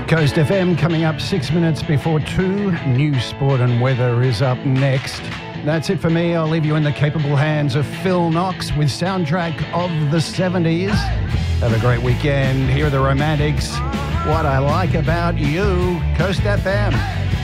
Coast FM coming up 6 minutes before 2. New sport and weather is up next. That's it for me. I'll leave you in the capable hands of Phil Knox with soundtrack of the 70s. Have a great weekend. Here are the Romantics. What I Like About You. Coast FM.